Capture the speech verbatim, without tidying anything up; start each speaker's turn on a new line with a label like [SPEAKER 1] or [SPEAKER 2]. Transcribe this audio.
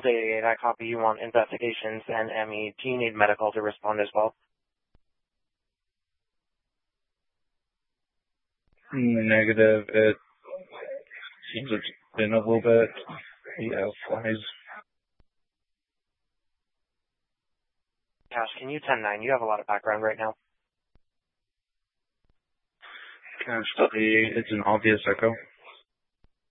[SPEAKER 1] Delta eighty-eight, I copy you on investigations and M E. Do you need medical to respond as well?
[SPEAKER 2] Negative. It seems it's been a little bit. Yeah, flies.
[SPEAKER 1] Cash, can you ten nine? You have a lot of background right now.
[SPEAKER 2] Cash, it's an obvious echo.